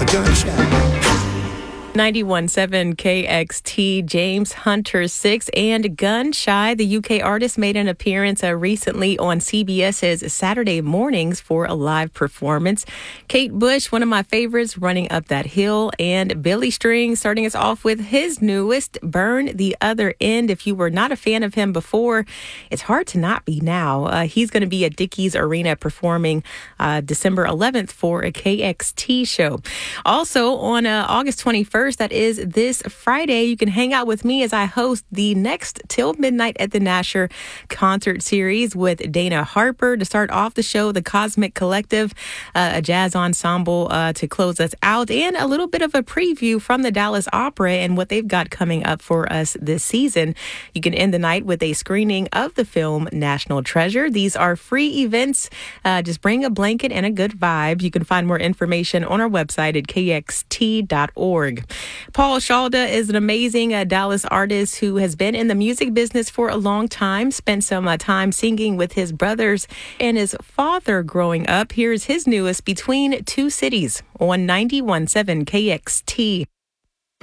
gunshot. 91.7 KXT, James Hunter 6 and Gun Shy. The UK artist made an appearance recently on CBS's Saturday Mornings for a live performance. Kate Bush, one of my favorites, Running Up That Hill, and Billy String starting us off with his newest, Burn the Other End. If you were not a fan of him before, it's hard to not be now. He's going to be at Dickies Arena performing December 11th for a KXT show. Also on August 21st, that is this Friday, you can hang out with me as I host the next Till Midnight at the Nasher concert series with Dana Harper. To start off the show, the Cosmic Collective, a jazz ensemble to close us out, and a little bit of a preview from the Dallas Opera and what they've got coming up for us this season. You can end the night with a screening of the film National Treasure. These are free events. Just bring a blanket and a good vibe. You can find more information on our website at kxt.org. Paul Shalda is an amazing Dallas artist who has been in the music business for a long time, spent some time singing with his brothers and his father growing up. Here's his newest, Between Two Cities, on 91.7 KXT.